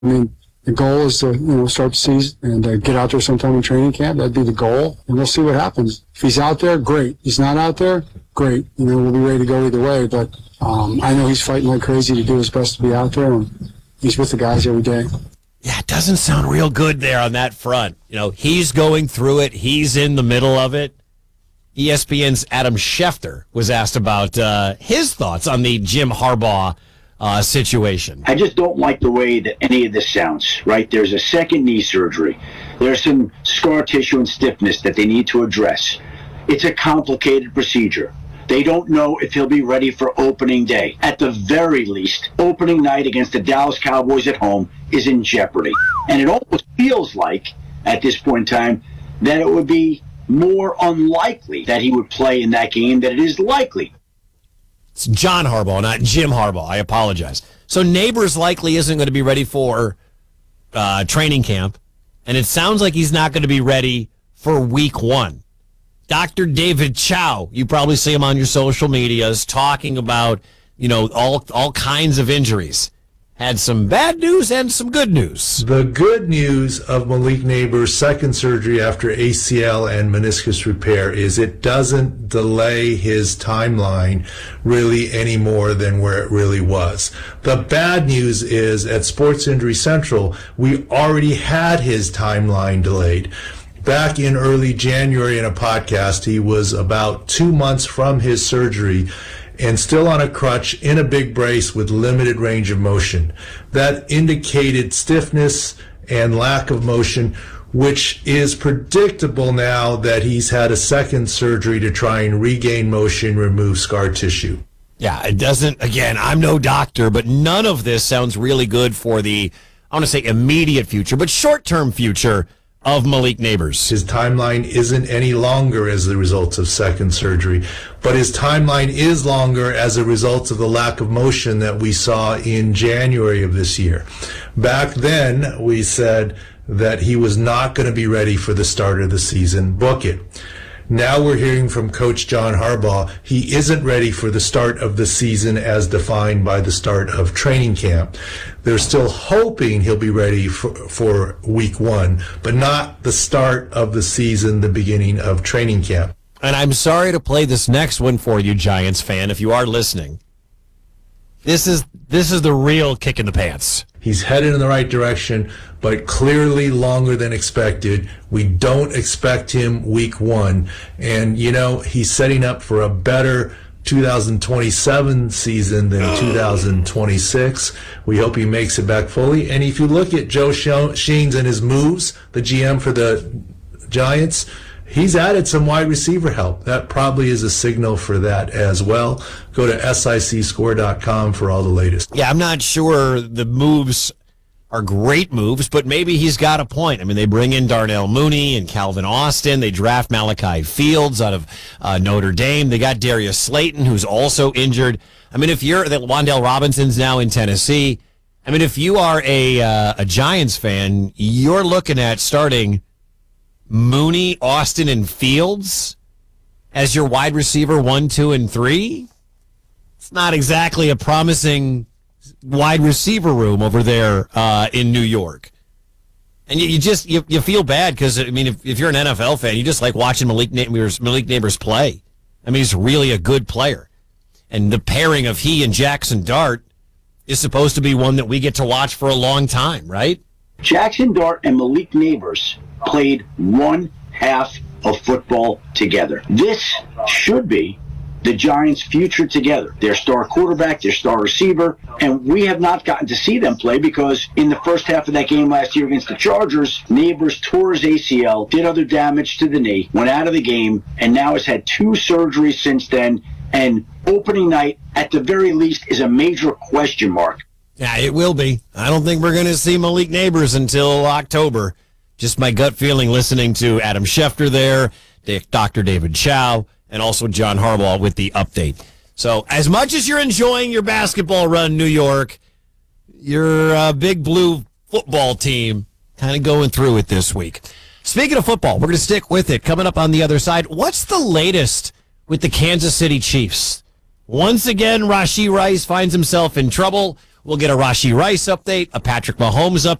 I mean, the goal is to, start the season and get out there sometime in training camp. That'd be the goal, and we'll see what happens. If he's out there, great. If he's not out there, great. We'll be ready to go either way, but I know he's fighting like crazy to do his best to be out there, and he's with the guys every day. Yeah, it doesn't sound real good there on that front. He's going through it. He's in the middle of it. ESPN's Adam Schefter was asked about his thoughts on the Jim Harbaugh situation. I just don't like the way that any of this sounds, right? There's a second knee surgery. There's some scar tissue and stiffness that they need to address. It's a complicated procedure. They don't know if he'll be ready for opening day. At the very least, opening night against the Dallas Cowboys at home is in jeopardy. And it almost feels like, at this point in time, that it would be more unlikely that he would play in that game than it is likely. It's John Harbaugh, not Jim Harbaugh. I apologize. So Neighbors likely isn't going to be ready for training camp, and it sounds like he's not going to be ready for week 1. Dr. David Chow, you probably see him on your social medias talking about, all kinds of injuries. Had some bad news and some good news. The good news of Malik Neighbors' second surgery after ACL and meniscus repair is it doesn't delay his timeline really any more than where it really was. The bad news is at Sports Injury Central, we already had his timeline delayed. Back in early January in a podcast, he was about 2 months from his surgery and still on a crutch in a big brace with limited range of motion. That indicated stiffness and lack of motion, which is predictable now that he's had a second surgery to try and regain motion, remove scar tissue. Yeah, it doesn't, again, I'm no doctor, but none of this sounds really good for the, I want to say immediate future, but short-term future of Malik Neighbors. His timeline isn't any longer as a result of second surgery, but his timeline is longer as a result of the lack of motion that we saw in January of this year. Back then, we said that he was not going to be ready for the start of the season. Book it. Now we're hearing from Coach John Harbaugh he isn't ready for the start of the season as defined by the start of training camp. They're still hoping he'll be ready for week 1, but not the start of the season, the beginning of training camp. And I'm sorry to play this next one for you, Giants fan, if you are listening. This is the real kick in the pants. He's headed in the right direction, but clearly longer than expected. We don't expect him week 1. And, he's setting up for a better 2027 season than 2026. We hope he makes it back fully. And if you look at Joe Sheens and his moves, the GM for the Giants, he's added some wide receiver help. That probably is a signal for that as well. Go to sicscore.com for all the latest. Yeah, I'm not sure the moves are great moves, but maybe he's got a point. I mean, they bring in Darnell Mooney and Calvin Austin. They draft Malachi Fields out of Notre Dame. They got Darius Slayton, who's also injured. I mean, if you're that Wan'Dale Robinson's now in Tennessee. I mean, if you are a Giants fan, you're looking at starting Mooney, Austin, and Fields as your wide receiver 1, 2, and 3. It's not exactly a promising wide receiver room over there in New York. And you feel bad because, I mean, if you're an NFL fan, you just like watching Malik Neighbors play. I mean, he's really a good player. And the pairing of he and Jackson Dart is supposed to be one that we get to watch for a long time, right? Jackson Dart and Malik Neighbors played one half of football together. This should be the Giants' future together. Their star quarterback, their star receiver, and we have not gotten to see them play because in the first half of that game last year against the Chargers, Neighbors tore his ACL, did other damage to the knee, went out of the game, and now has had 2 surgeries since then, and opening night, at the very least, is a major question mark. Yeah, it will be. I don't think we're going to see Malik Neighbors until October. Just my gut feeling listening to Adam Schefter there, Dr. David Chow, and also John Harbaugh with the update. So as much as you're enjoying your basketball run, New York, your big blue football team kind of going through it this week. Speaking of football, we're going to stick with it. Coming up on the other side, what's the latest with the Kansas City Chiefs? Once again, Rashee Rice finds himself in trouble. We'll get a Rashee Rice update, a Patrick Mahomes update.